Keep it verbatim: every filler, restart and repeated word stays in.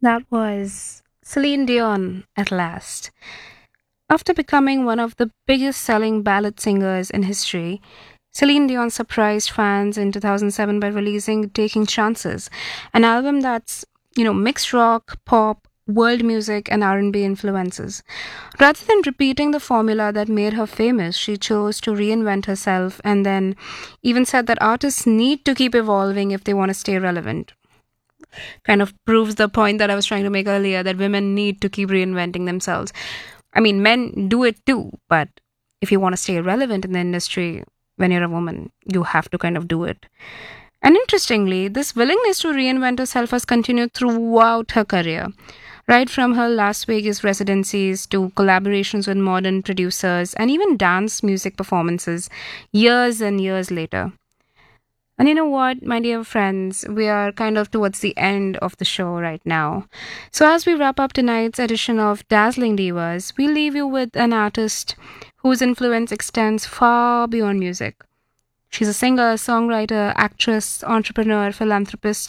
That was Celine Dion at last. After becoming one of the biggest selling ballad singers in history, Celine Dion surprised fans in two thousand seven by releasing Taking Chances, an album that's, you know, mixed rock, pop, world music and R and B influences. Rather than repeating the formula that made her famous, she chose to reinvent herself and then even said that artists need to keep evolving if they want to stay relevant. Kind of proves the point that I was trying to make earlier that women need to keep reinventing themselves. I mean, men do it too, but if you want to stay relevant in the industry when you're a woman, you have to kind of do it. And interestingly, this willingness to reinvent herself has continued throughout her career, right from her Las Vegas residencies to collaborations with modern producers and even dance music performances years and years later. And you know what, my dear friends, we are kind of towards the end of the show right now. So, as we wrap up tonight's edition of Dazzling Divas, we leave you with an artist whose influence extends far beyond music. She's a singer, songwriter, actress, entrepreneur, philanthropist,